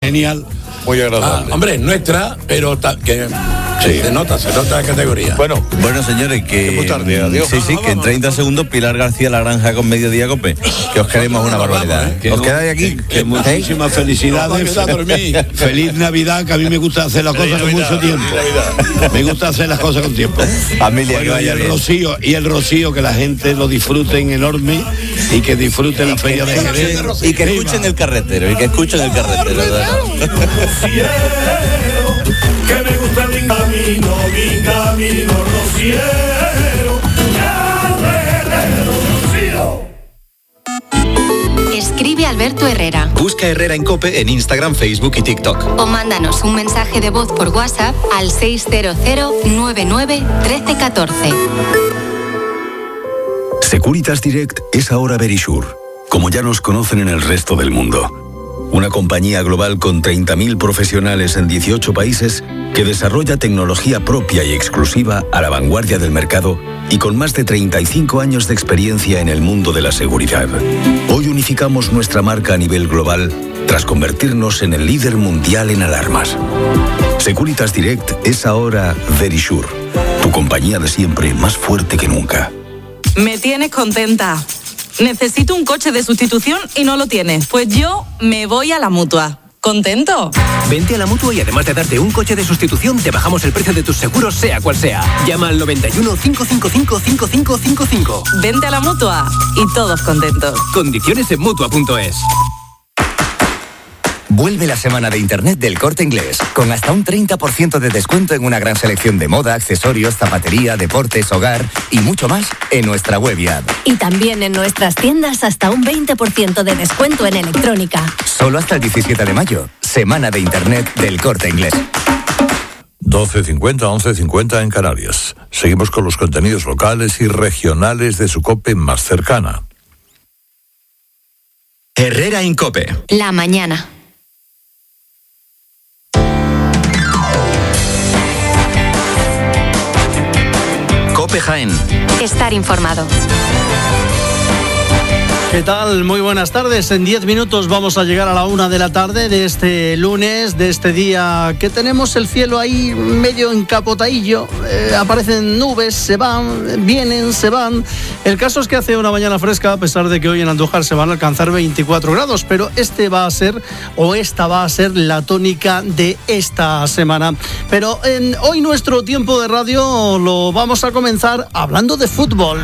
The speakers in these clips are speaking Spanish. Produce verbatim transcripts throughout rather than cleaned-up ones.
Genial. Muy agradable. Ah, hombre, nuestra, pero ta, que sí. se nota, se nota la categoría. Bueno, bueno señores, que tarde, adiós. sí, sí, que en treinta segundos Pilar García La Granja con Mediodía Cope, que os queremos una barbaridad. ¿eh? ¿Os quedáis aquí? Que, que muchísimas felicidades. Feliz Navidad, que a mí me gusta hacer las cosas con mucho tiempo. Me gusta hacer las cosas con tiempo. Familia, bueno, y el rocío, y el rocío, que la gente lo disfruten enorme y que disfruten la feria de Jerez. Y que escuchen el carretero, y que escuchen el carretero. Que me gusta mi camino, mi camino rociero, rocío. Escribe Alberto Herrera. Busca Herrera en COPE en Instagram, Facebook y TikTok. O mándanos un mensaje de voz por WhatsApp al seis cero cero nueve nueve uno tres uno cuatro. Securitas Direct es ahora Verisure, como ya nos conocen en el resto del mundo. Una compañía global con treinta mil profesionales en dieciocho países que desarrolla tecnología propia y exclusiva a la vanguardia del mercado y con más de treinta y cinco años de experiencia en el mundo de la seguridad. Hoy unificamos nuestra marca a nivel global tras convertirnos en el líder mundial en alarmas. Securitas Direct es ahora Verisure, tu compañía de siempre más fuerte que nunca. Me tienes contenta. Necesito un coche de sustitución y no lo tienes. Pues yo me voy a la Mutua. ¿Contento? Vente a la Mutua y además de darte un coche de sustitución, te bajamos el precio de tus seguros, sea cual sea. Llama al noventa y uno, cinco cinco cinco, cinco cinco cinco cinco. Vente a la Mutua y todos contentos. Condiciones en Mutua punto es. Vuelve la semana de Internet del Corte Inglés, con hasta un treinta por ciento de descuento en una gran selección de moda, accesorios, zapatería, deportes, hogar y mucho más en nuestra web y app. Y también en nuestras tiendas hasta un veinte por ciento de descuento en electrónica. Solo hasta el diecisiete de mayo, semana de Internet del Corte Inglés. doce cincuenta, once cincuenta en Canarias. Seguimos con los contenidos locales y regionales de su COPE más cercana. Herrera en COPE. La mañana. COPE Jaén. Estar informado. ¿Qué tal? Muy buenas tardes. En diez minutos vamos a llegar a la una de la tarde de este lunes, de este día que tenemos el cielo ahí medio encapotadillo. Eh, aparecen nubes, se van, vienen, se van. El caso es que hace una mañana fresca, a pesar de que hoy en Andújar se van a alcanzar veinticuatro grados, pero este va a ser, o esta va a ser la tónica de esta semana. Pero en, hoy nuestro tiempo de radio lo vamos a comenzar hablando de fútbol.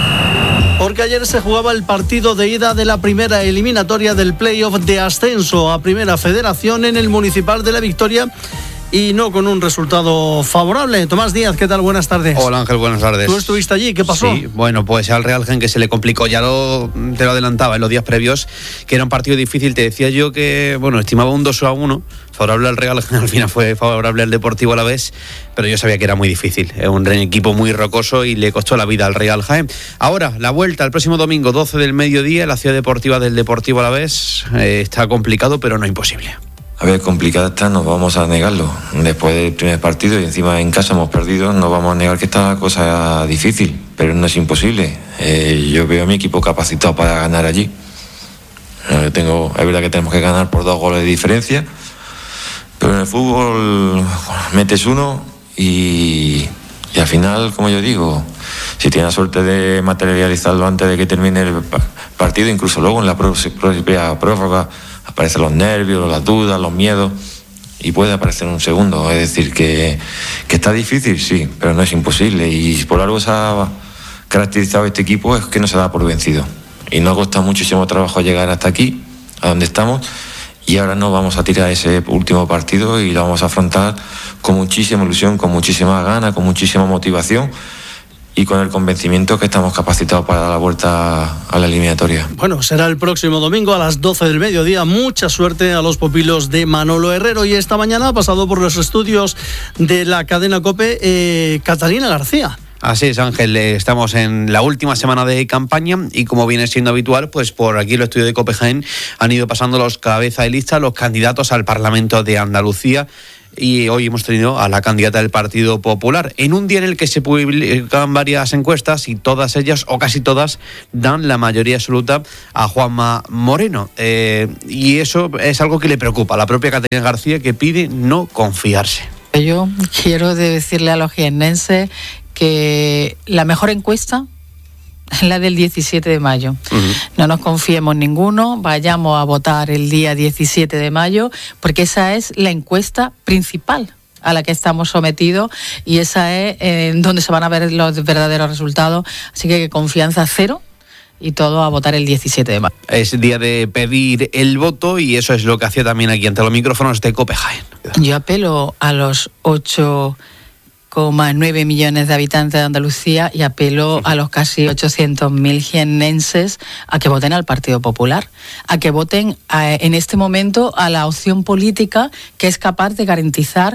Porque ayer se jugaba el partido de ida de la primera eliminatoria del playoff de ascenso a Primera Federación en el Municipal de La Victoria y no con un resultado favorable. Tomás Díaz, ¿qué tal? Buenas tardes. Hola Ángel, buenas tardes. ¿Tú estuviste allí? ¿Qué pasó? Sí, bueno, pues al Real Jaén que se le complicó, ya lo, te lo adelantaba en los días previos, que era un partido difícil. Te decía yo que, bueno, estimaba un dos a uno, favorable al Real Jaén, al final fue favorable al Deportivo Alavés, pero yo sabía que era muy difícil. Es un equipo muy rocoso y le costó la vida al Real Jaén. Ahora, la vuelta el próximo domingo, doce del mediodía, en la ciudad deportiva del Deportivo Alavés. Eh, está complicado, pero no imposible. A ver, complicada está, no vamos a negarlo. Después del primer partido y encima en casa hemos perdido, no vamos a negar que está la cosa difícil, pero no es imposible. Eh, yo veo a mi equipo capacitado para ganar allí. Eh, tengo, es verdad que tenemos que ganar por dos goles de diferencia, pero en el fútbol metes uno y, y al final, como yo digo, si tienes la suerte de materializarlo antes de que termine el partido, incluso luego en la propia prórroga, aparecen los nervios, las dudas, los miedos y puede aparecer un segundo. Es decir, que, que está difícil, sí, pero no es imposible. Y por algo se ha caracterizado este equipo, es que no se da por vencido. Y nos ha costado muchísimo trabajo llegar hasta aquí, a donde estamos, y ahora no vamos a tirar ese último partido y lo vamos a afrontar con muchísima ilusión, con muchísima ganas, con muchísima motivación y con el convencimiento que estamos capacitados para dar la vuelta a la eliminatoria. Bueno, será el próximo domingo a las doce del mediodía. Mucha suerte a los pupilos de Manolo Herrero. Y esta mañana ha pasado por los estudios de la cadena COPE eh, Catalina García. Así es, Ángel, estamos en la última semana de campaña y como viene siendo habitual, pues por aquí en el estudio de COPE Jaén han ido pasando los cabeza de lista, los candidatos al Parlamento de Andalucía. y hoy hemos tenido a la candidata del Partido Popular, en un día en el que se publican varias encuestas y todas ellas, o casi todas, dan la mayoría absoluta a Juanma Moreno. Eh, y eso es algo que le preocupa a la propia Catalina García, que pide no confiarse. Yo quiero decirle a los jiennenses que la mejor encuesta es la del diecisiete de mayo. Uh-huh. No nos confiemos ninguno, vayamos a votar el día diecisiete de mayo, porque esa es la encuesta principal a la que estamos sometidos y esa es eh, donde se van a ver los verdaderos resultados. Así que confianza cero y todo a votar el diecisiete de mayo. Es día de pedir el voto y eso es lo que hacía también aquí ante los micrófonos de COPE Jaén. Yo apelo a los ocho coma nueve millones de habitantes de Andalucía y apelo a los casi ochocientos mil jiennenses a que voten al Partido Popular, a que voten a, en este momento a la opción política que es capaz de garantizar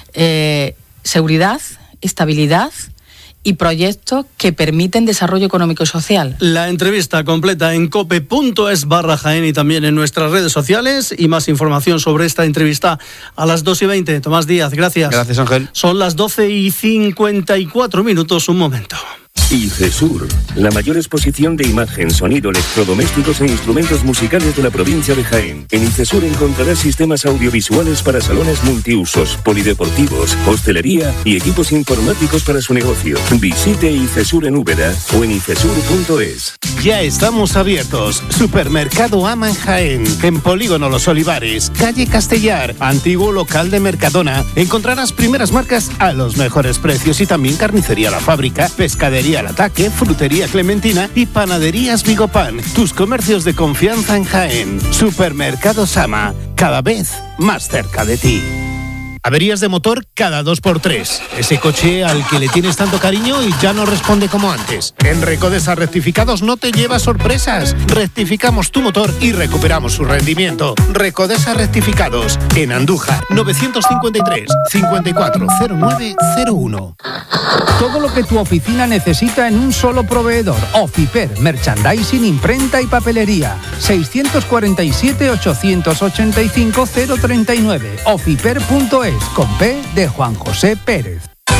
eh, seguridad, estabilidad y proyectos que permiten desarrollo económico y social. La entrevista completa en cope.es barra Jaén y también en nuestras redes sociales, y más información sobre esta entrevista a las dos y veinte. Tomás Díaz, gracias. Gracias, Ángel. Son las doce y cincuenta y cuatro minutos, un momento. ICESUR, la mayor exposición de imagen, sonido, electrodomésticos e instrumentos musicales de la provincia de Jaén. En ICESUR encontrarás sistemas audiovisuales para salones multiusos, polideportivos, hostelería y equipos informáticos para su negocio. Visite ICESUR en Úbeda o en icesur punto es. Ya estamos abiertos. Supermercado Ama en Jaén, en Polígono Los Olivares, calle Castellar, antiguo local de Mercadona. Encontrarás primeras marcas a los mejores precios y también carnicería La Fábrica, pescadería Al Ataque, frutería Clementina y panaderías Vigopan. Tus comercios de confianza en Jaén. Supermercado Sama, cada vez más cerca de ti. Averías de motor cada dos por tres. Ese coche al que le tienes tanto cariño y ya no responde como antes. En Recodesa Rectificados no te llevas sorpresas. Rectificamos tu motor y recuperamos su rendimiento. Recodesa Rectificados, en Andújar, novecientos cincuenta y tres, cincuenta y cuatro cero nueve cero uno. Todo lo que tu oficina necesita en un solo proveedor. Ofiper, merchandising, imprenta y papelería. seiscientos cuarenta y siete, ochocientos ochenta y cinco, cero treinta y nueve. ofiper punto es, con P de Juan José Pérez.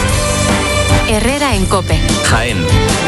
Herrera en COPE. Jaén.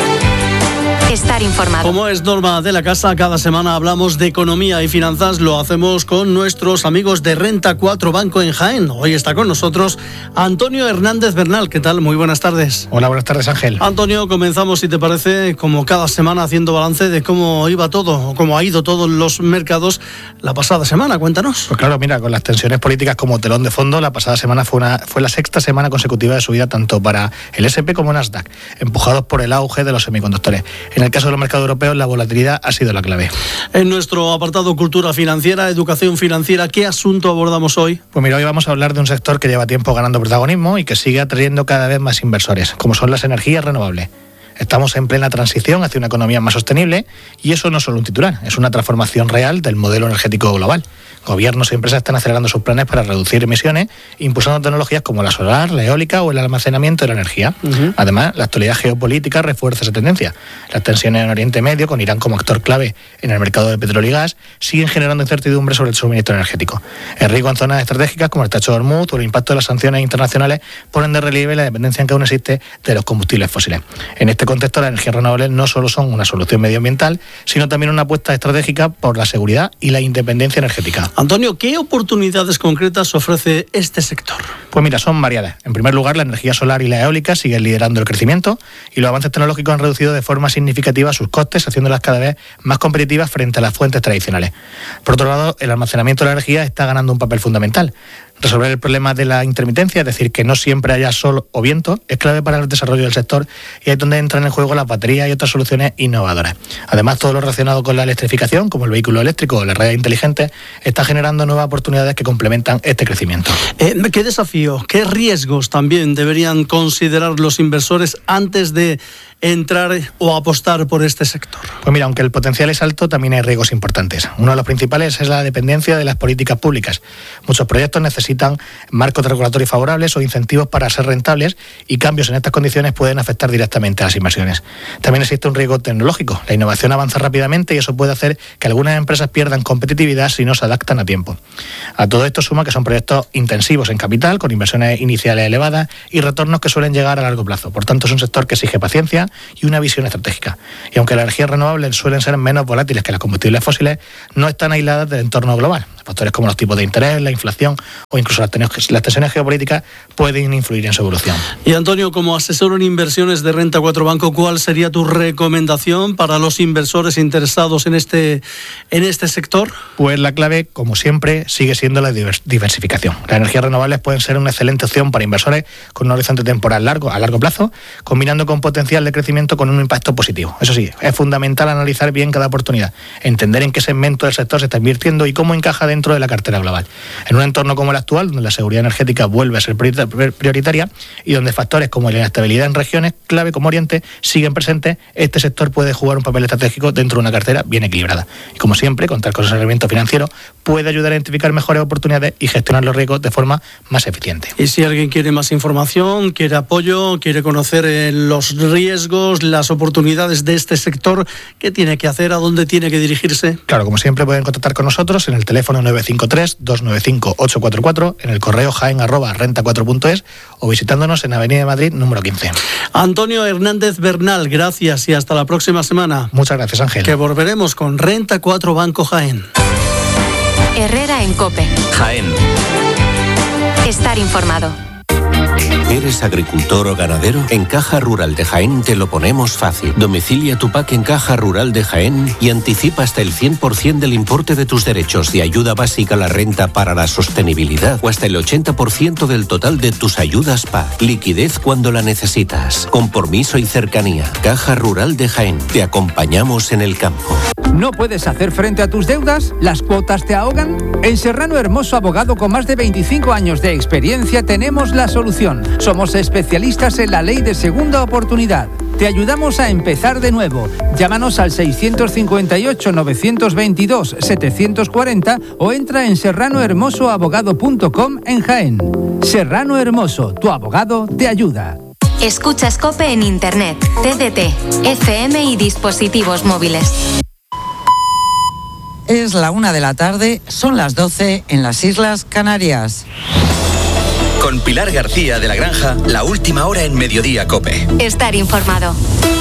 Estar informado. Como es norma de la casa, cada semana hablamos de economía y finanzas. Lo hacemos con nuestros amigos de Renta cuatro Banco en Jaén. Hoy está con nosotros Antonio Hernández Bernal. ¿Qué tal? Muy buenas tardes. Hola, buenas tardes, Ángel. Antonio, comenzamos, si te parece, como cada semana, haciendo balance de cómo iba todo, o cómo ha ido todos los mercados la pasada semana. Cuéntanos. Pues claro, mira, con las tensiones políticas como telón de fondo, la pasada semana fue, una, fue la sexta semana consecutiva de subida tanto para el ese and pe como Nasdaq, empujados por el auge de los semiconductores. En el caso de los mercados europeos, la volatilidad ha sido la clave. En nuestro apartado Cultura Financiera, Educación Financiera, ¿qué asunto abordamos hoy? Pues mira, hoy vamos a hablar de un sector que lleva tiempo ganando protagonismo y que sigue atrayendo cada vez más inversores, como son las energías renovables. Estamos en plena transición hacia una economía más sostenible y eso no es solo un titular, es una transformación real del modelo energético global. Gobiernos y empresas están acelerando sus planes para reducir emisiones, impulsando tecnologías como la solar, la eólica o el almacenamiento de la energía. Uh-huh. Además, la actualidad geopolítica refuerza esa tendencia. Las tensiones en Oriente Medio, con Irán como actor clave en el mercado de petróleo y gas, siguen generando incertidumbre sobre el suministro energético. El riesgo en zonas estratégicas como el Estrecho de Hormuz o el impacto de las sanciones internacionales ponen de relieve la dependencia que aún existe de los combustibles fósiles. En este contexto, las energías renovables no solo son una solución medioambiental, sino también una apuesta estratégica por la seguridad y la independencia energética. Antonio, ¿qué oportunidades concretas ofrece este sector? Pues mira, son variadas. En primer lugar, la energía solar y la eólica siguen liderando el crecimiento y los avances tecnológicos han reducido de forma significativa sus costes, haciéndolas cada vez más competitivas frente a las fuentes tradicionales. Por otro lado, el almacenamiento de la energía está ganando un papel fundamental. Resolver el problema de la intermitencia, es decir, que no siempre haya sol o viento, es clave para el desarrollo del sector y ahí es donde entran en juego las baterías y otras soluciones innovadoras. Además, todo lo relacionado con la electrificación, como el vehículo eléctrico o las redes inteligentes, está generando nuevas oportunidades que complementan este crecimiento. Eh, ¿Qué desafíos, qué riesgos también deberían considerar los inversores antes de entrar o apostar por este sector? Pues mira, aunque el potencial es alto, también hay riesgos importantes. Uno de los principales es la dependencia de las políticas públicas. Muchos proyectos necesitan marcos regulatorios favorables o incentivos para ser rentables, y cambios en estas condiciones pueden afectar directamente a las inversiones. También existe un riesgo tecnológico. La innovación avanza rápidamente y eso puede hacer que algunas empresas pierdan competitividad si no se adaptan a tiempo. A todo esto suma que son proyectos intensivos en capital, con inversiones iniciales elevadas y retornos que suelen llegar a largo plazo. Por tanto, es un sector que exige paciencia y una visión estratégica. Y aunque las energías renovables suelen ser menos volátiles que las combustibles fósiles, no están aisladas del entorno global. Factores como los tipos de interés, la inflación o incluso las tensiones geopolíticas pueden influir en su evolución. Y Antonio, como asesor en inversiones de Renta cuatro Banco, ¿cuál sería tu recomendación para los inversores interesados en este, en este sector? Pues la clave, como siempre, sigue siendo la diversificación. Las energías renovables pueden ser una excelente opción para inversores con un horizonte temporal largo, a largo plazo, combinando con potencial de crecimiento con un impacto positivo. Eso sí, es fundamental analizar bien cada oportunidad, entender en qué segmento del sector se está invirtiendo y cómo encaja dentro de la cartera global. En un entorno como el actual, donde la seguridad energética vuelve a ser prioritaria y donde factores como la inestabilidad en regiones clave como Oriente siguen presentes, este sector puede jugar un papel estratégico dentro de una cartera bien equilibrada. Y como siempre, contar con asesoramiento financiero puede ayudar a identificar mejores oportunidades y gestionar los riesgos de forma más eficiente. Y si alguien quiere más información, quiere apoyo, quiere conocer eh, los riesgos, las oportunidades de este sector, ¿qué tiene que hacer? ¿A dónde tiene que dirigirse? Claro, como siempre pueden contactar con nosotros en el teléfono nueve cinco tres, dos nueve cinco, ocho cuatro cuatro, en el correo jaén arroba renta cuatro punto es o visitándonos en Avenida de Madrid número quince. Antonio Hernández Bernal, gracias y hasta la próxima semana. Muchas gracias, Ángel. Que volveremos con Renta cuatro Banco Jaén. Herrera en COPE. Jaén. Estar informado. ¿Eres agricultor o ganadero? En Caja Rural de Jaén te lo ponemos fácil. Domicilia tu P A C en Caja Rural de Jaén y anticipa hasta el cien por ciento del importe de tus derechos de ayuda básica a la renta para la sostenibilidad o hasta el ochenta por ciento del total de tus ayudas P A C. Liquidez cuando la necesitas. Compromiso y cercanía. Caja Rural de Jaén. Te acompañamos en el campo. ¿No puedes hacer frente a tus deudas? ¿Las cuotas te ahogan? En Serrano Hermoso Abogado, con más de veinticinco años de experiencia, tenemos la solución. Somos especialistas en la ley de segunda oportunidad. Te ayudamos a empezar de nuevo. Llámanos al seiscientos cincuenta y ocho, novecientos veintidós, setecientos cuarenta o entra en serrano hermoso abogado punto com en Jaén. Serrano Hermoso, tu abogado te ayuda. Escuchas COPE en Internet, T D T, F M y dispositivos móviles. Es la una de la tarde, son las doce en las Islas Canarias. Con Pilar García de la Granja, la última hora en Mediodía COPE. Estar informado.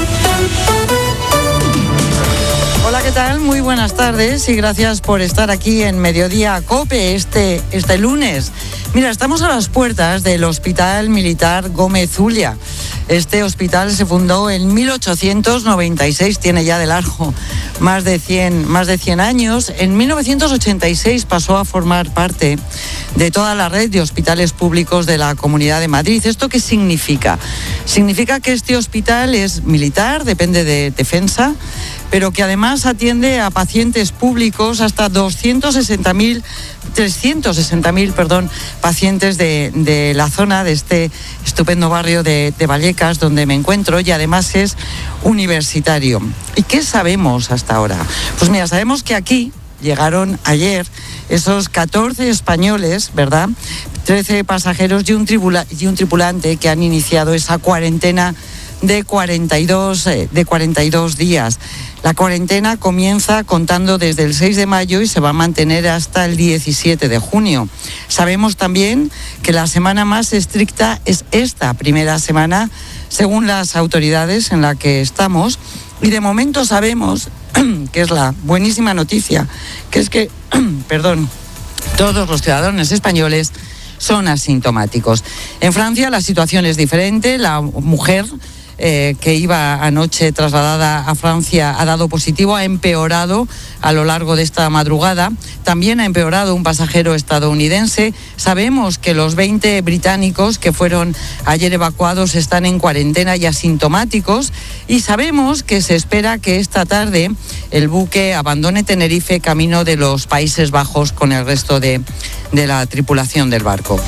Hola, ¿qué tal? Muy buenas tardes y gracias por estar aquí en Mediodía COPE este, este lunes. Mira, estamos a las puertas del Hospital Militar Gómez Zulia. Este hospital se fundó en mil ochocientos noventa y seis, tiene ya de largo más de cien, más de cien años. En mil novecientos ochenta y seis pasó a formar parte de toda la red de hospitales públicos de la Comunidad de Madrid. ¿Esto qué significa? Significa que este hospital es militar, depende de Defensa, pero que además atiende a pacientes públicos hasta doscientos sesenta mil, trescientos sesenta mil, perdón, pacientes de, de la zona, de este estupendo barrio de, de Vallecas, donde me encuentro, y además es universitario. ¿Y qué sabemos hasta ahora? Pues mira, sabemos que aquí llegaron ayer esos catorce españoles, ¿verdad? trece pasajeros y un, tribula, y un tripulante que han iniciado esa cuarentena de cuarenta y dos, de cuarenta y dos días. La cuarentena comienza contando desde el seis de mayo y se va a mantener hasta el diecisiete de junio. Sabemos también que la semana más estricta es esta primera semana, según las autoridades en la que estamos, y de momento sabemos, que es la buenísima noticia, que es que, perdón, todos los ciudadanos españoles son asintomáticos. En Francia la situación es diferente. La mujer Eh, que iba anoche trasladada a Francia ha dado positivo, ha empeorado a lo largo de esta madrugada. También ha empeorado un pasajero estadounidense. Sabemos que los veinte británicos que fueron ayer evacuados están en cuarentena y asintomáticos, y sabemos que se espera que esta tarde el buque abandone Tenerife camino de los Países Bajos con el resto de, de la tripulación del barco.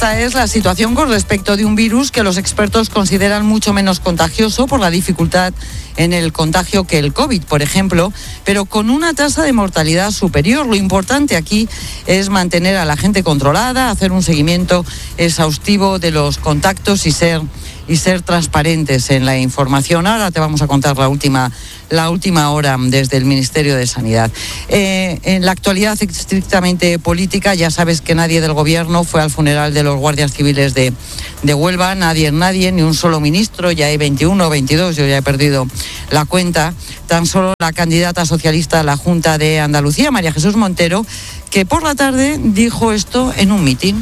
esta es la situación con respecto de un virus que los expertos consideran mucho menos contagioso por la dificultad en el contagio que el COVID, por ejemplo, pero con una tasa de mortalidad superior. Lo importante aquí es mantener a la gente controlada, hacer un seguimiento exhaustivo de los contactos y ser y ser transparentes en la información. Ahora te vamos a contar la última, la última hora desde el Ministerio de Sanidad. Eh, en la actualidad estrictamente política, ya sabes que nadie del Gobierno fue al funeral de los guardias civiles de, de Huelva, nadie, nadie, ni un solo ministro, ya hay veintiuno, veintidós, yo ya he perdido la cuenta. Tan solo la candidata socialista a la Junta de Andalucía, María Jesús Montero, que por la tarde dijo esto en un mitin.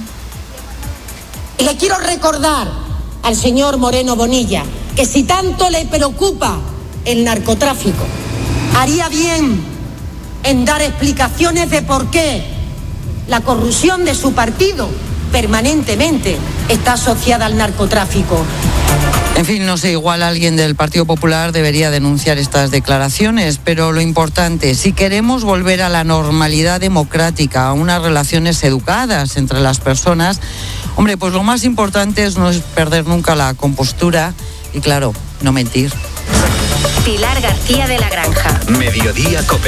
Y le quiero recordar al señor Moreno Bonilla que si tanto le preocupa el narcotráfico, haría bien en dar explicaciones de por qué la corrupción de su partido permanentemente está asociada al narcotráfico. En fin, no sé, igual alguien del Partido Popular debería denunciar estas declaraciones, pero lo importante, si queremos volver a la normalidad democrática, a unas relaciones educadas entre las personas, hombre, pues lo más importante es no es perder nunca la compostura y, claro, no mentir. Pilar García de la Granja. Mediodía COPE.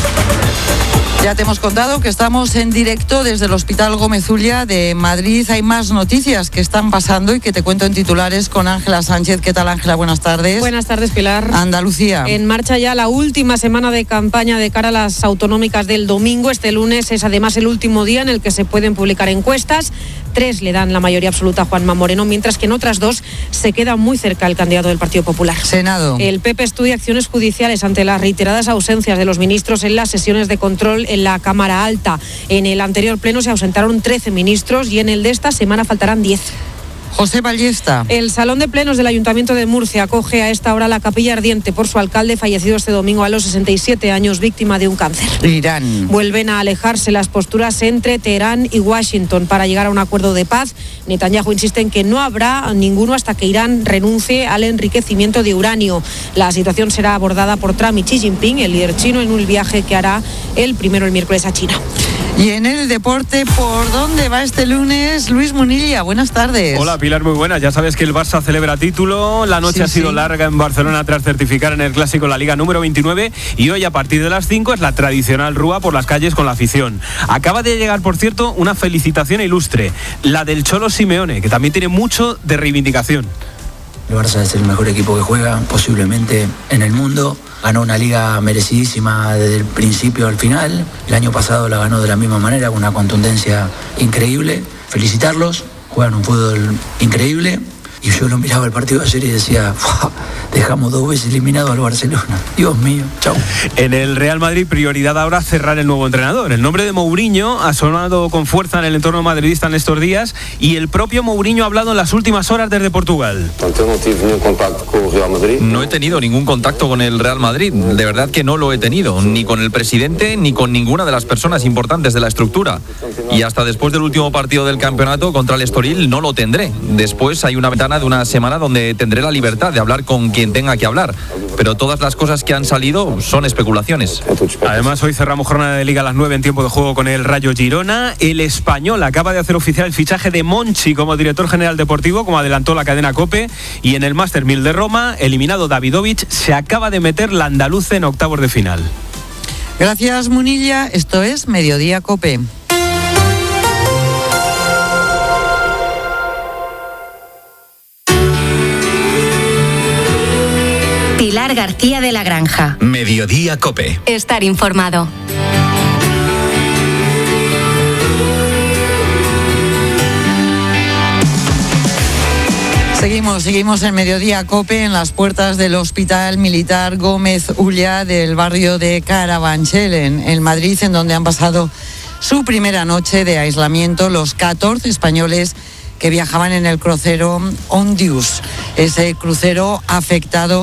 Ya te hemos contado que estamos en directo desde el Hospital Gómez Ulla de Madrid. Hay más noticias que están pasando y que te cuento en titulares con Ángela Sánchez. ¿Qué tal, Ángela? Buenas tardes. Buenas tardes, Pilar. Andalucía. En marcha ya la última semana de campaña de cara a las autonómicas del domingo. Este lunes es además el último día en el que se pueden publicar encuestas. Tres le dan la mayoría absoluta a Juanma Moreno, mientras que en otras dos se queda muy cerca el candidato del Partido Popular. Senado. El P P estudia acciones judiciales ante las reiteradas ausencias de los ministros en las sesiones de control en la Cámara Alta. En el anterior pleno se ausentaron trece ministros y en el de esta semana faltarán diez. José Ballesta. El Salón de Plenos del Ayuntamiento de Murcia acoge a esta hora la capilla ardiente por su alcalde, fallecido este domingo a los sesenta y siete años, víctima de un cáncer. Irán. Vuelven a alejarse las posturas entre Teherán y Washington para llegar a un acuerdo de paz. Netanyahu insiste en que no habrá ninguno hasta que Irán renuncie al enriquecimiento de uranio. La situación será abordada por Trump y Xi Jinping, el líder chino, en un viaje que hará el primero el miércoles a China. Y en el deporte, ¿por dónde va este lunes? Luis Munilla, buenas tardes. Hola, Pilar, muy buenas. Ya sabes que el Barça celebra título. La noche sí, ha sido sí. larga en Barcelona tras certificar en el Clásico la Liga número veintinueve y hoy a partir de las cinco es la tradicional rúa por las calles con la afición. Acaba de llegar, por cierto, una felicitación ilustre, la del Cholo Simeone, que también tiene mucho de reivindicación. El Barça es el mejor equipo que juega posiblemente en el mundo. Ganó una liga merecidísima desde el principio al final. El año pasado la ganó de la misma manera, con una contundencia increíble. Felicitarlos, juegan un fútbol increíble. Y yo lo miraba el partido de ayer y decía, dejamos dos veces eliminado al Barcelona. Dios mío, chao. En el Real Madrid, prioridad ahora cerrar el nuevo entrenador. El nombre de Mourinho ha sonado con fuerza en el entorno madridista en estos días y el propio Mourinho ha hablado en las últimas horas desde Portugal. No he tenido ningún contacto con el Real Madrid, de verdad que no lo he tenido, ni con el presidente ni con ninguna de las personas importantes de la estructura. Y hasta después del último partido del campeonato contra el Estoril no lo tendré. Después hay una ventana de una semana donde tendré la libertad de hablar con quien tenga que hablar, pero todas las cosas que han salido son especulaciones. Además, hoy cerramos jornada de Liga a las nueve en tiempo de juego con el Rayo Girona. El Español acaba de hacer oficial el fichaje de Monchi como director general deportivo, como adelantó la cadena COPE, y en el Master mil de Roma, eliminado Davidovich, se acaba de meter la andaluza en octavos de final. Gracias, Munilla. Esto es Mediodía COPE. Pilar García de la Granja. Mediodía COPE. Estar informado. Seguimos, seguimos en Mediodía COPE en las puertas del Hospital Militar Gómez Ulla del barrio de Carabanchel, en, en Madrid, en donde han pasado su primera noche de aislamiento los catorce españoles que viajaban en el crucero Ondius, ese crucero afectado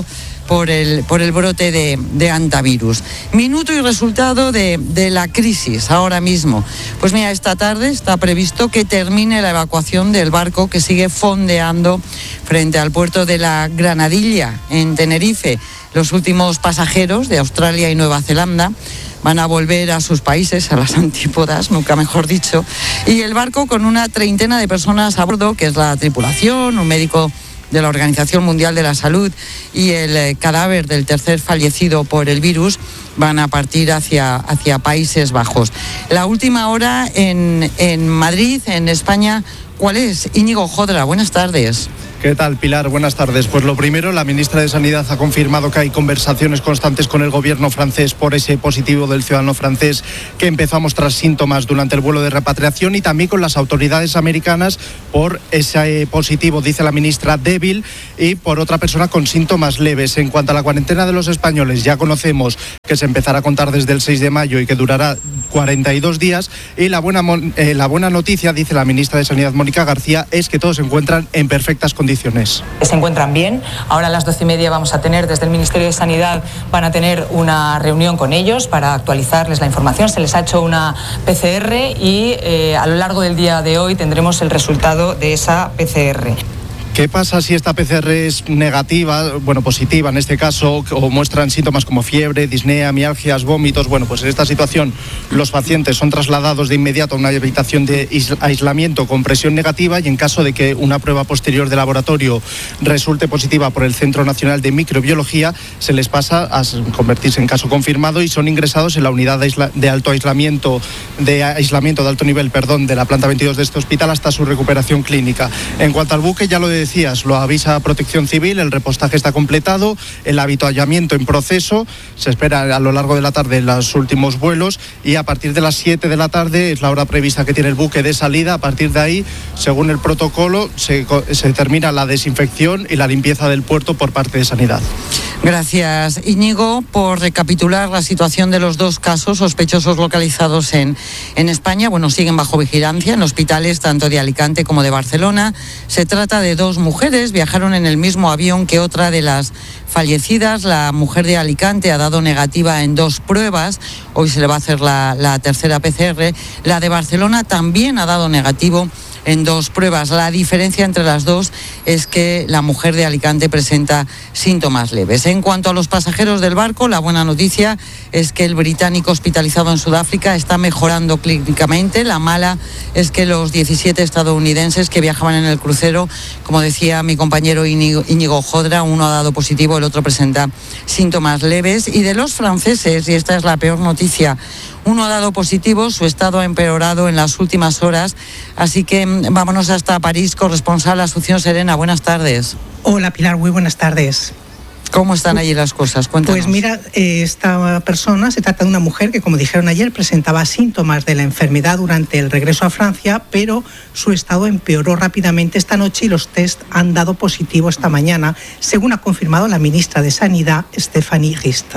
por el, por el brote de, de hantavirus. Minuto y resultado de, de la crisis ahora mismo. Pues mira, esta tarde está previsto que termine la evacuación del barco que sigue fondeando frente al puerto de la Granadilla, en Tenerife. Los últimos pasajeros de Australia y Nueva Zelanda van a volver a sus países, a las antípodas, nunca mejor dicho, y el barco con una treintena de personas a bordo, que es la tripulación, un médico de la Organización Mundial de la Salud y el eh, cadáver del tercer fallecido por el virus, van a partir hacia, hacia Países Bajos. La última hora en, en Madrid, en España, ¿cuál es? Íñigo Jodra, buenas tardes. ¿Qué tal, Pilar? Buenas tardes. Pues lo primero, la ministra de Sanidad ha confirmado que hay conversaciones constantes con el gobierno francés por ese positivo del ciudadano francés que empezó a mostrar síntomas durante el vuelo de repatriación, y también con las autoridades americanas por ese positivo, dice la ministra, débil, y por otra persona con síntomas leves. En cuanto a la cuarentena de los españoles, ya conocemos que se empezará a contar desde el seis de mayo y que durará cuarenta y dos días. Y la buena, eh, la buena noticia, dice la ministra de Sanidad, Mónica García, es que todos se encuentran en perfectas condiciones. Se encuentran bien. Ahora a las doce y media vamos a tener, desde el Ministerio de Sanidad, van a tener una reunión con ellos para actualizarles la información. Se les ha hecho una P C R y eh, a lo largo del día de hoy tendremos el resultado de esa P C R. ¿Qué pasa si esta P C R es negativa, bueno, positiva en este caso, o muestran síntomas como fiebre, disnea, mialgias, vómitos? Bueno, pues en esta situación los pacientes son trasladados de inmediato a una habitación de aislamiento con presión negativa, y en caso de que una prueba posterior de laboratorio resulte positiva por el Centro Nacional de Microbiología, se les pasa a convertirse en caso confirmado y son ingresados en la unidad de, aisla, de alto aislamiento, de aislamiento de alto nivel, perdón, de la planta veintidós de este hospital hasta su recuperación clínica. En cuanto al buque, ya lo decías, lo avisa Protección Civil, el repostaje está completado, el avituallamiento en proceso, se espera a lo largo de la tarde los últimos vuelos, y a partir de las siete de la tarde es la hora prevista que tiene el buque de salida. A partir de ahí, según el protocolo, se, se termina la desinfección y la limpieza del puerto por parte de Sanidad. Gracias, Íñigo. Por recapitular la situación de los dos casos sospechosos localizados en, en España, bueno, siguen bajo vigilancia en hospitales tanto de Alicante como de Barcelona. Se trata de dos mujeres, viajaron en el mismo avión que otra de las fallecidas. La mujer de Alicante ha dado negativa en dos pruebas, hoy se le va a hacer la, la tercera P C R. La de Barcelona también ha dado negativo en dos pruebas. La diferencia entre las dos es que la mujer de Alicante presenta síntomas leves. En cuanto a los pasajeros del barco, la buena noticia es que el británico hospitalizado en Sudáfrica está mejorando clínicamente. La mala es que los diecisiete estadounidenses que viajaban en el crucero, como decía mi compañero Íñigo, Íñigo Jodra, uno ha dado positivo, el otro presenta síntomas leves. Y de los franceses, y esta es la peor noticia, uno ha dado positivo, su estado ha empeorado en las últimas horas, así que vámonos hasta París. Corresponsal Asunción Serena, buenas tardes. Hola Pilar, muy buenas tardes. ¿Cómo están allí las cosas? Cuéntanos. Pues mira, esta persona se trata de una mujer que, como dijeron ayer, presentaba síntomas de la enfermedad durante el regreso a Francia, pero su estado empeoró rápidamente esta noche y los test han dado positivo esta mañana, según ha confirmado la ministra de Sanidad, Stéphanie Rist.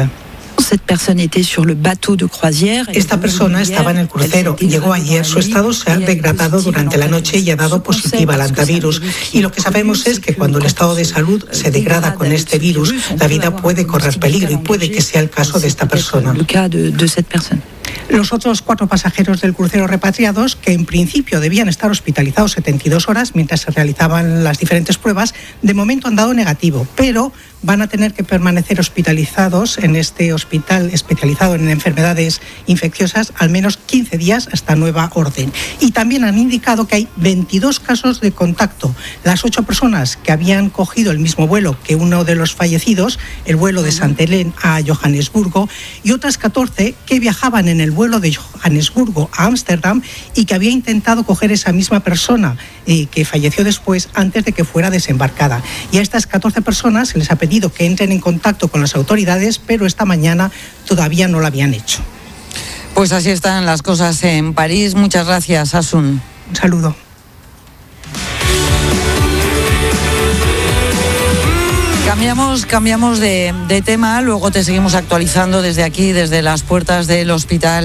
Esta persona estaba en el crucero y llegó ayer. Su estado se ha degradado durante la noche y ha dado positiva al hantavirus. Y lo que sabemos es que cuando el estado de salud se degrada con este virus, la vida puede correr peligro y puede que sea el caso de esta persona. Los otros cuatro pasajeros del crucero repatriados, que en principio debían estar hospitalizados setenta y dos horas mientras se realizaban las diferentes pruebas, de momento han dado negativo, pero van a tener que permanecer hospitalizados en este hospital especializado en enfermedades infecciosas al menos quince días hasta nueva orden. Y también han indicado que hay veintidós casos de contacto. Las ocho personas que habían cogido el mismo vuelo que uno de los fallecidos, el vuelo de Saint-Hélène a Johannesburgo, y otras catorce que viajaban en el vuelo de Johannesburgo a Ámsterdam y que había intentado coger esa misma persona eh, que falleció después antes de que fuera desembarcada. Y a estas catorce personas se les ha pedido que entren en contacto con las autoridades, pero esta mañana todavía no lo habían hecho. Pues así están las cosas en París. Muchas gracias, Asun. Un saludo. Cambiamos, cambiamos de, de tema, luego te seguimos actualizando desde aquí, desde las puertas del Hospital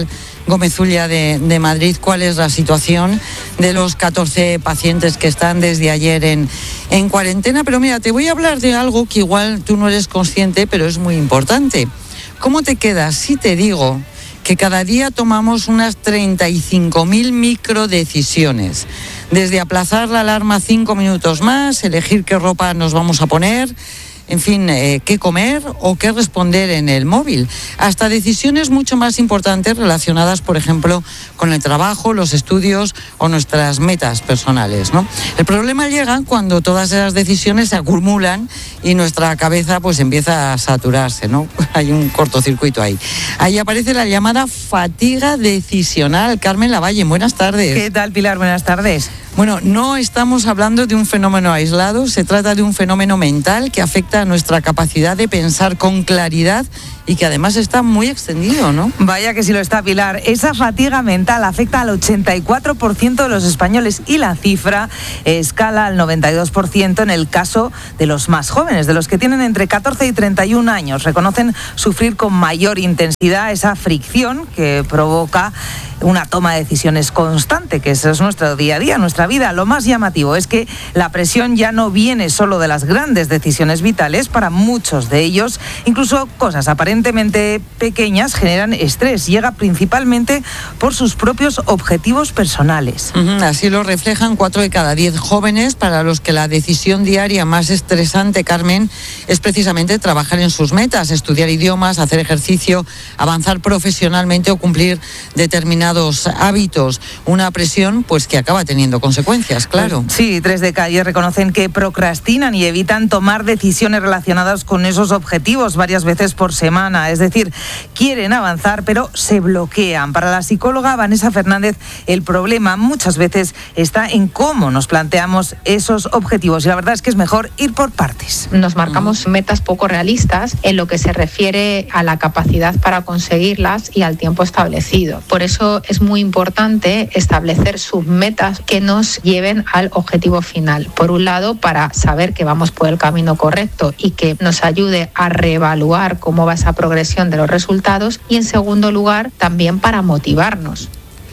Gómez Zulia de, de Madrid, cuál es la situación de los catorce pacientes que están desde ayer en, en cuarentena. Pero mira, te voy a hablar de algo que igual tú no eres consciente, pero es muy importante. ¿Cómo te quedas si te digo que cada día tomamos unas treinta y cinco mil microdecisiones? Desde aplazar la alarma cinco minutos más, elegir qué ropa nos vamos a poner, en fin, eh, qué comer o qué responder en el móvil, hasta decisiones mucho más importantes relacionadas, por ejemplo, con el trabajo, los estudios o nuestras metas personales, ¿no? El problema llega cuando todas esas decisiones se acumulan y nuestra cabeza pues empieza a saturarse, ¿no? Hay un cortocircuito ahí. Ahí aparece la llamada fatiga decisional. Carmen Lavalle, buenas tardes. ¿Qué tal, Pilar? Buenas tardes. Bueno, no estamos hablando de un fenómeno aislado, se trata de un fenómeno mental que afecta a nuestra capacidad de pensar con claridad y que además está muy extendido, ¿no? Vaya que sí lo está, Pilar. Esa fatiga mental afecta al ochenta y cuatro por ciento de los españoles y la cifra escala al noventa y dos por ciento en el caso de los más jóvenes, de los que tienen entre catorce y treinta y un años. Reconocen sufrir con mayor intensidad esa fricción que provoca una toma de decisiones constante, que eso es nuestro día a día, nuestra vida. Lo más llamativo es que la presión ya no viene solo de las grandes decisiones vitales. Para muchos de ellos, incluso cosas aparentemente pequeñas generan estrés. Llega principalmente por sus propios objetivos personales. Uh-huh. Así lo reflejan cuatro de cada diez jóvenes para los que la decisión diaria más estresante, Carmen, es precisamente trabajar en sus metas, estudiar idiomas, hacer ejercicio, avanzar profesionalmente o cumplir determinados hábitos. Una presión pues que acaba teniendo consecuencias, claro. Sí, tres de cada diez reconocen que procrastinan y evitan tomar decisiones relacionadas con esos objetivos varias veces por semana. Es decir, quieren avanzar pero se bloquean. Para la psicóloga Vanessa Fernández, el problema muchas veces está en cómo nos planteamos esos objetivos y la verdad es que es mejor ir por partes. Nos marcamos uh-huh. metas poco realistas en lo que se refiere a la capacidad para conseguirlas y al tiempo establecido. Por eso es muy importante establecer submetas que nos lleven al objetivo final. Por un lado, para saber que vamos por el camino correcto y que nos ayude a reevaluar cómo va esa progresión de los resultados. Y en segundo lugar, también para motivarnos.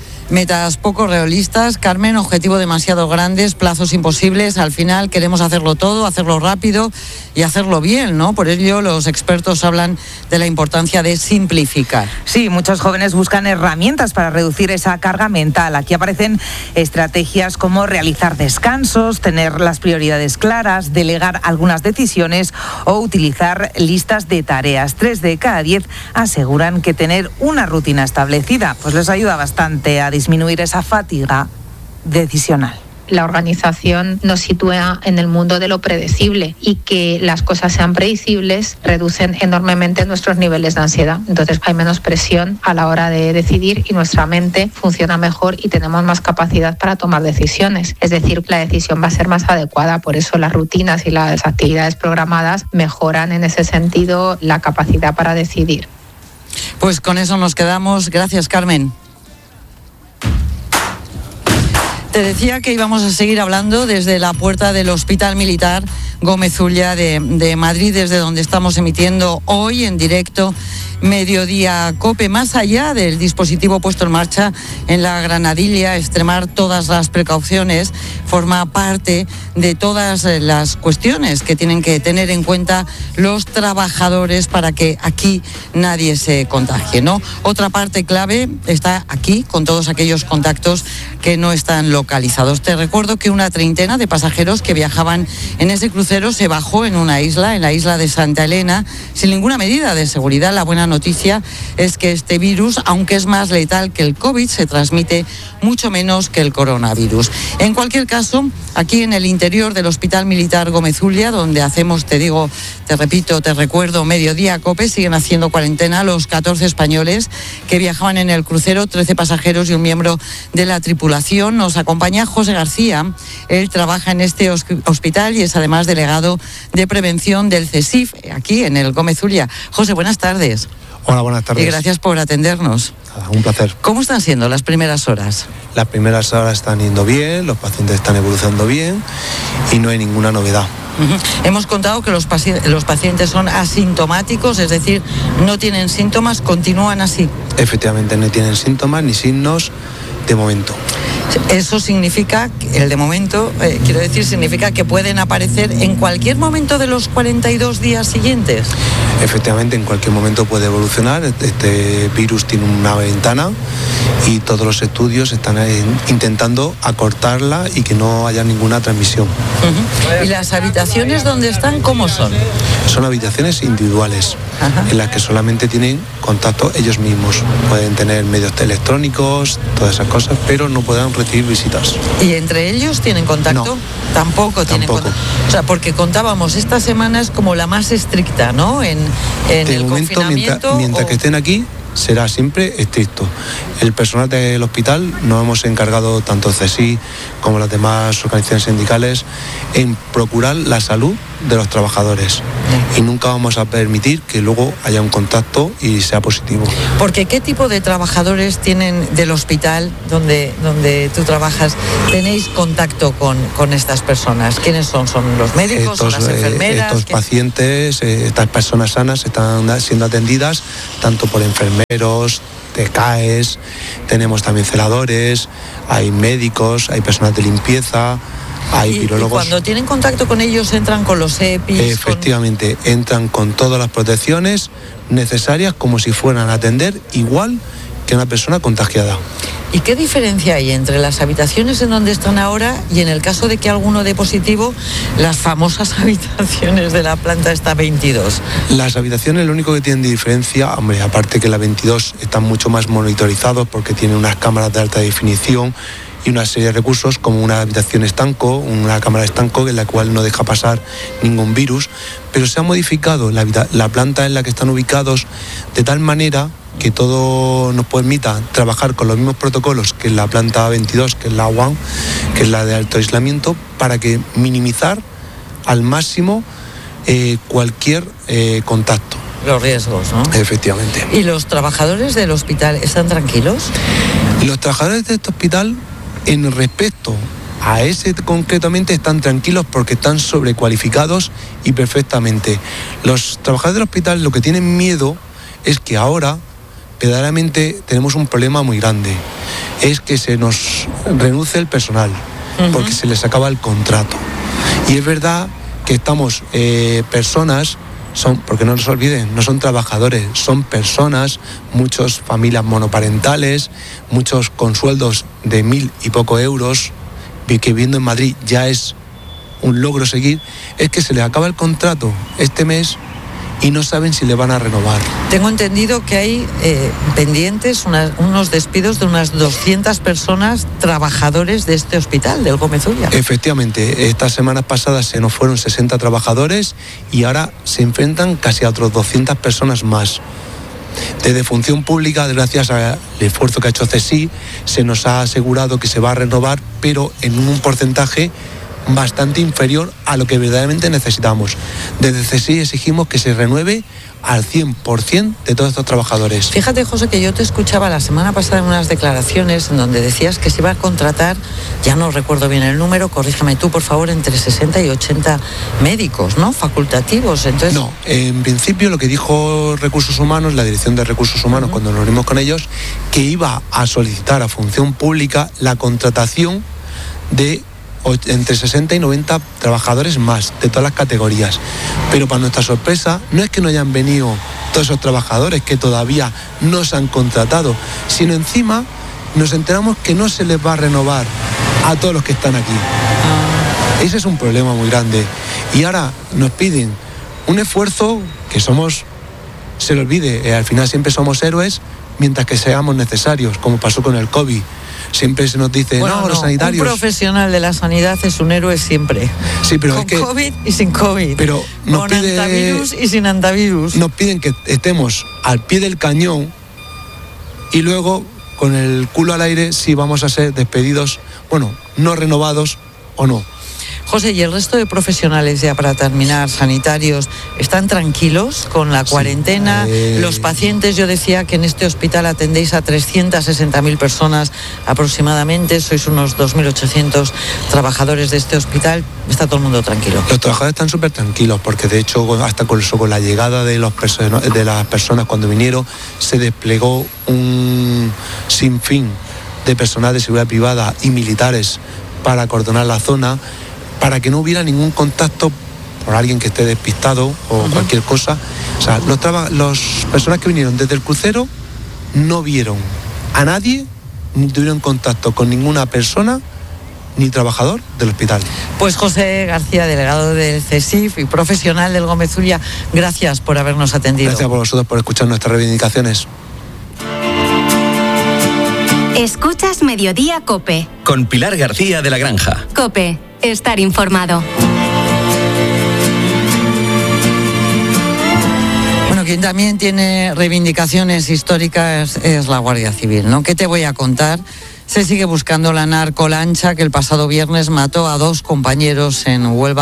Metas poco realistas, Carmen, objetivo demasiado grandes, plazos imposibles. Al final queremos hacerlo todo, hacerlo rápido y hacerlo bien, ¿no? Por ello los expertos hablan de la importancia de simplificar. Sí, muchos jóvenes buscan herramientas para reducir esa carga mental. Aquí aparecen estrategias como realizar descansos, tener las prioridades claras, delegar algunas decisiones o utilizar listas de tareas. Tres de cada diez aseguran que tener una rutina establecida pues les ayuda bastante a disminuir esa fatiga decisional. La organización nos sitúa en el mundo de lo predecible y que las cosas sean predecibles reducen enormemente nuestros niveles de ansiedad. Entonces hay menos presión a la hora de decidir y nuestra mente funciona mejor y tenemos más capacidad para tomar decisiones. Es decir, la decisión va a ser más adecuada. Por eso las rutinas y las actividades programadas mejoran en ese sentido la capacidad para decidir. Pues con eso nos quedamos. Gracias, Carmen. Te decía que íbamos a seguir hablando desde la puerta del Hospital Militar Gómez Zulia de, de Madrid, desde donde estamos emitiendo hoy en directo Mediodía COPE. Más allá del dispositivo puesto en marcha en la Granadilla, extremar todas las precauciones forma parte de todas las cuestiones que tienen que tener en cuenta los trabajadores para que aquí nadie se contagie, ¿no? Otra parte clave está aquí, con todos aquellos contactos que no están localizados. Te recuerdo que una treintena de pasajeros que viajaban en ese crucero se bajó en una isla, en la isla de Santa Elena, sin ninguna medida de seguridad. La buena noticia es que este virus, aunque es más letal que el COVID, se transmite mucho menos que el coronavirus. En cualquier caso, aquí en el interior del Hospital Militar Gómez Zulia, donde hacemos, te digo, te repito, te recuerdo, Mediodía COPE, siguen haciendo cuarentena los catorce españoles que viajaban en el crucero, trece pasajeros y un miembro de la tripulación. Nos acompaña José García. Él trabaja en este hospital y es además delegado de prevención del CESIF, aquí en el Gómez Zulia. José, buenas tardes. Hola, buenas tardes. Y gracias por atendernos. Un placer. ¿Cómo están siendo las primeras horas? Las primeras horas están yendo bien, los pacientes están evolucionando bien y no hay ninguna novedad. Uh-huh. Hemos contado que los, paci- los pacientes son asintomáticos, es decir, no tienen síntomas, continúan así. Efectivamente, no tienen síntomas ni signos de momento. Eso significa, el de momento, eh, quiero decir, significa que pueden aparecer en cualquier momento de los cuarenta y dos días siguientes. Efectivamente, en cualquier momento puede evolucionar. Este virus tiene una ventana y todos los estudios están intentando acortarla y que no haya ninguna transmisión. Uh-huh. ¿Y las habitaciones donde están, cómo son? Son habitaciones individuales. Ajá. En las que solamente tienen contacto ellos mismos. Pueden tener medios electrónicos, todas esas cosas, pero no pueden recibir visitas. ¿Y entre ellos tienen contacto? No. Tampoco tienen Tampoco. contacto. O sea, porque contábamos, esta semana es como la más estricta, ¿no? En, en de el momento, confinamiento. Mientras, mientras o... que estén aquí, será siempre estricto. El personal del hospital nos hemos encargado, tanto C S I como las demás organizaciones sindicales, en procurar la salud de los trabajadores. Y nunca vamos a permitir que luego haya un contacto y sea positivo. Porque ¿qué tipo de trabajadores tienen del hospital donde, donde tú trabajas? ¿Tenéis contacto con, con estas personas? ¿Quiénes son? ¿Son los médicos estos, o las enfermeras? Estos ¿Qué? pacientes, eh, estas personas sanas están siendo atendidas tanto por enfermeros, T C A E S, tenemos también celadores, hay médicos, hay personal de limpieza, hay y, virólogos. Y cuando tienen contacto con ellos entran con los E P I S. Efectivamente, con... entran con todas las protecciones necesarias como si fueran a atender igual que una persona contagiada. ¿Y qué diferencia hay entre las habitaciones en donde están ahora y en el caso de que alguno dé positivo, las famosas habitaciones de la planta esta veintidós? Las habitaciones lo único que tienen de diferencia, hombre, aparte que la veintidós están mucho más monitorizados porque tienen unas cámaras de alta definición y una serie de recursos como una habitación estanco, una cámara estanco en la cual no deja pasar ningún virus, pero se ha modificado la, la planta en la que están ubicados de tal manera que todo nos permita trabajar con los mismos protocolos que en la planta veintidós, que es la UAM, que es la de alto aislamiento, para que minimizar al máximo eh, cualquier eh, contacto. Los riesgos, ¿no? Efectivamente. ¿Y los trabajadores del hospital están tranquilos? Los trabajadores de este hospital, en respecto a ese concretamente, están tranquilos porque están sobrecualificados y perfectamente. Los trabajadores del hospital lo que tienen miedo es que ahora verdaderamente tenemos un problema muy grande, es que se nos reduce el personal, uh-huh. porque se les acaba el contrato. Y es verdad que estamos eh, personas, son, porque no nos olviden, no son trabajadores, son personas, muchas familias monoparentales, muchos con sueldos de mil y poco euros, que viviendo en Madrid ya es un logro seguir, es que se les acaba el contrato este mes y no saben si le van a renovar. Tengo entendido que hay eh, pendientes una, unos despidos de unas doscientas personas, trabajadores de este hospital, del Gómez Ulla. Efectivamente, estas semanas pasadas se nos fueron sesenta trabajadores y ahora se enfrentan casi a otros doscientas personas más. Desde Función Pública, gracias al esfuerzo que ha hecho C S I, se nos ha asegurado que se va a renovar, pero en un porcentaje bastante inferior a lo que verdaderamente necesitamos. Desde C S I exigimos que se renueve al cien por ciento de todos estos trabajadores. Fíjate, José, que yo te escuchaba la semana pasada en unas declaraciones en donde decías que se iba a contratar, ya no recuerdo bien el número, corrígeme tú, por favor, entre sesenta y ochenta médicos, ¿no? Facultativos. Entonces... No, en principio lo que dijo Recursos Humanos, la Dirección de Recursos Humanos, uh-huh. cuando nos reunimos con ellos, que iba a solicitar a Función Pública la contratación de entre sesenta y noventa trabajadores más, de todas las categorías. Pero para nuestra sorpresa, no es que no hayan venido todos esos trabajadores que todavía no se han contratado, sino encima nos enteramos que no se les va a renovar a todos los que están aquí. Ese es un problema muy grande. Y ahora nos piden un esfuerzo que somos, se le olvide, eh, al final siempre somos héroes mientras que seamos necesarios, como pasó con el COVID. Siempre se nos dice, bueno, no, no, los sanitarios... Un profesional de la sanidad es un héroe siempre. Sí, pero con es que... COVID y sin COVID. Pero nos con pide, antivirus y sin antivirus. Nos piden que estemos al pie del cañón y luego, con el culo al aire, si vamos a ser despedidos, bueno, no renovados o no. José, ¿y el resto de profesionales, ya para terminar, sanitarios, están tranquilos con la cuarentena? Sí, eh... Los pacientes, yo decía que en este hospital atendéis a trescientas sesenta mil personas aproximadamente, sois unos dos mil ochocientos trabajadores de este hospital, ¿está todo el mundo tranquilo? Los trabajadores están súper tranquilos porque de hecho hasta con, con la llegada de, los perso- de las personas cuando vinieron se desplegó un sinfín de personal de seguridad privada y militares para acordonar la zona, para que no hubiera ningún contacto por alguien que esté despistado o uh-huh. cualquier cosa. O sea, los, traba- los personas que vinieron desde el crucero no vieron a nadie, ni tuvieron contacto con ninguna persona ni trabajador del hospital. Pues José García, delegado del CESIF y profesional del Gómez Ulla, gracias por habernos atendido. Gracias por vosotros por escuchar nuestras reivindicaciones. Escuchas Mediodía COPE. Con Pilar García de la Granja. COPE, estar informado. Bueno, quien también tiene reivindicaciones históricas es la Guardia Civil, ¿no? ¿Qué te voy a contar? Se sigue buscando la narcolancha que el pasado viernes mató a dos compañeros en Huelva.